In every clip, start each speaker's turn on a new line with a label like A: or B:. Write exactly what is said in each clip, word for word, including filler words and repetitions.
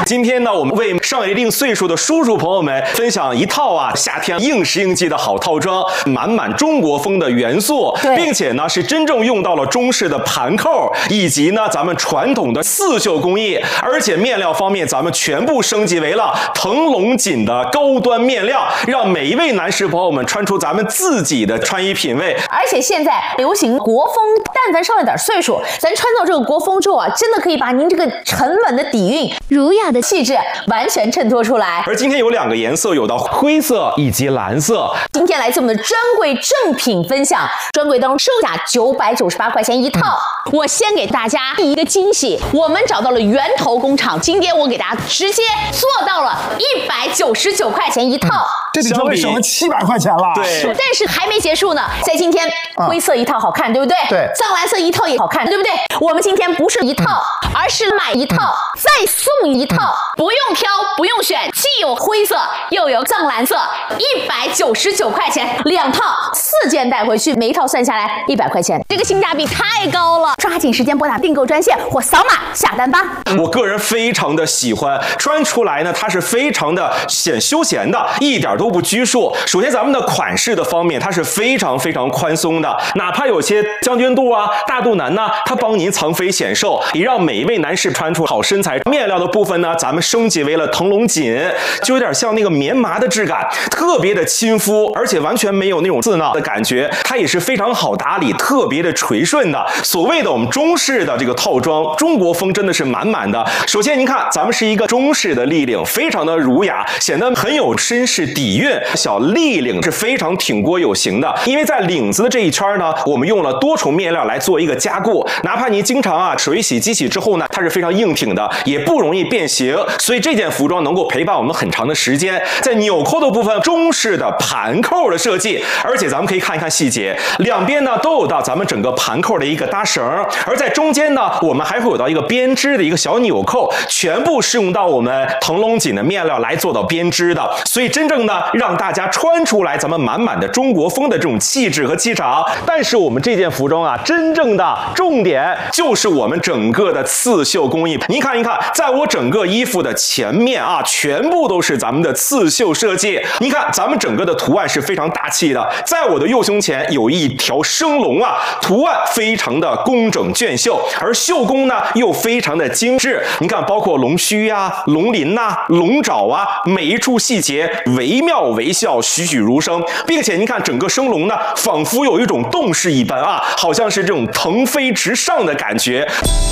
A: 今天呢，我们为上一定岁数的叔叔朋友们分享一套啊夏天应时应季的好套装，满满中国风的元素，并且呢是真正用到了中式的盘扣，以及呢咱们传统的刺绣工艺，而且面料方面咱们全部升级为了腾龙锦的高端面料，让每一位男士朋友们穿出咱们自己的穿衣品味。
B: 而且现在流行国风，但凡上了点岁数，咱穿到这个国风之后啊，真的可以把您这个沉稳的底蕴、儒雅的气质完全衬托出来。
A: 而今天有两个颜色，有到灰色以及蓝色。
B: 今天来自我们的专柜正品分享，专柜当中售价九百九十八块钱一套。嗯、我先给大家第一个惊喜，我们找到了源头工厂，今天我给大家直接做到了一百九十九块钱一套。嗯、
C: 这比专柜省了七百块钱了。
A: 对，
B: 但是还没结束呢，在今天灰色一套好看，对不对？
C: 对，
B: 藏蓝色一套也好看，对不对？我们今天不是一套，嗯、而是买一套再送一套，嗯、不用挑，不用选，既有灰色又有藏蓝色，一百九十九块钱两套，四件带回去，每一套算下来一百块钱，这个性价比太高了！抓紧时间拨打订购专线或扫码下单吧。
A: 我个人非常的喜欢，穿出来呢，它是非常的显休闲的，一点都不拘束。首先，咱们的款式的方面，它是非常非常宽松的，哪怕有些将军肚啊、大肚腩呢，它帮您藏肥显瘦，也让每一位男士穿出好身材。面料的部分呢，咱们升级为了腾龙锦，就有点像那个棉麻的质感，特别的亲肤，而且完全没有那种刺挠的感觉。它也是非常好打理，特别的垂顺的。所谓的我们中式的这个套装，中国风真的是满满的。首先，您看，咱们是一个中式的立领，非常的儒雅，显得很有绅士底蕴。小立领是非常挺锅有型的，因为在领子的这一圈呢，我们用了多重面料来做一个加固，哪怕您经常啊水洗、机洗之后呢，它是非常硬挺的，也不容易变形，所以这件服装能够陪伴我们很长的时间。在纽扣的部分，中式的盘扣的设计，而且咱们可以看一看细节，两边呢都有到咱们整个盘扣的一个搭绳，而在中间呢，我们还会有到一个编织的一个小纽扣，全部是用到我们腾龙锦的面料来做到编织的，所以真正呢让大家穿出来咱们满满的中国风的这种气质和气场。但是我们这件服装啊，真正的重点就是我们整个的刺绣工艺。您看一看，在我整个衣服的前面啊，全部都是咱们的刺绣设计。您看，咱们整个的图案是非常大气的，在我的右胸前有一条生龙啊，图案非常的工整隽绣，而绣工呢又非常的精致。你看，包括龙须呀、啊、龙鳞呐、啊、龙爪啊，每一处细节惟妙惟肖，栩栩如生，并且您看整个生龙呢，仿佛有一种动势一般啊，好像是这种腾飞直上的感觉。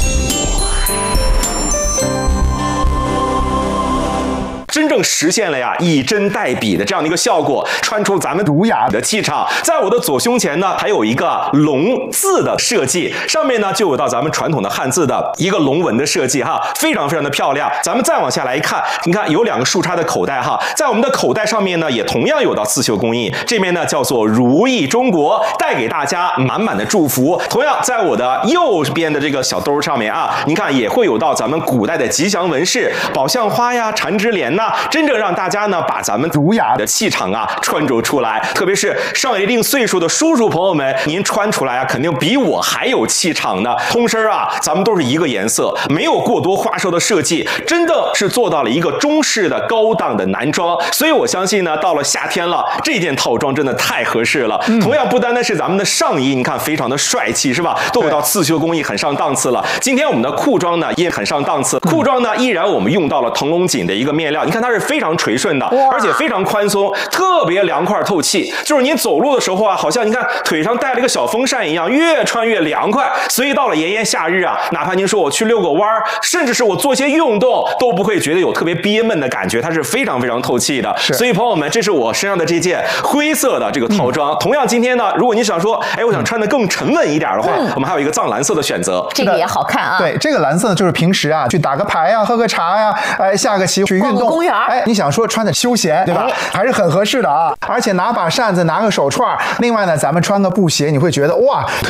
A: 真正实现了呀以针代笔的这样的一个效果，穿出咱们儒雅的气场。在我的左胸前呢，还有一个龙字的设计，上面呢就有到咱们传统的汉字的一个龙纹的设计哈，非常非常的漂亮。咱们再往下来一看，你看有两个竖插的口袋哈，在我们的口袋上面呢，也同样有到刺绣工艺，这边呢叫做如意中国，带给大家满满的祝福。同样，在我的右边的这个小兜上面啊，你看也会有到咱们古代的吉祥纹饰，宝相花呀、缠枝莲呐。真正让大家呢把咱们儒雅的气场啊穿着出来，特别是上一定岁数的叔叔朋友们，您穿出来啊肯定比我还有气场呢。通身啊，咱们都是一个颜色，没有过多花哨的设计，真的是做到了一个中式的高档的男装。所以我相信呢，到了夏天了，这件套装真的太合适了。嗯、同样不单单是咱们的上衣，你看非常的帅气，是吧？都有到刺绣工艺，很上档次了。今天我们的裤装呢也很上档次，裤装呢依然我们用到了腾龙锦的一个面料，你看它是非常垂顺的，而且非常宽松，特别凉快透气。就是您走路的时候啊，好像你看腿上带了一个小风扇一样，越穿越凉快。所以到了炎炎夏日啊，哪怕您说我去遛个弯儿，甚至是我做些运动，都不会觉得有特别憋闷的感觉，它是非常非常透气的。所以朋友们，这是我身上的这件灰色的这个套装。嗯、同样，今天呢，如果你想说，哎，我想穿得更沉稳一点的话，嗯、我们还有一个藏蓝色的选择，
B: 这个也好看啊。
C: 对，这个蓝色呢，就是平时啊去打个牌呀、啊、喝个茶呀、啊，哎，下个棋去运动，
B: 公园，
C: 哎，你想说穿的休闲，对吧？哎、还是很合适的啊。而且拿把扇子，拿个手串，另外呢，咱们穿个布鞋，你会觉得哇，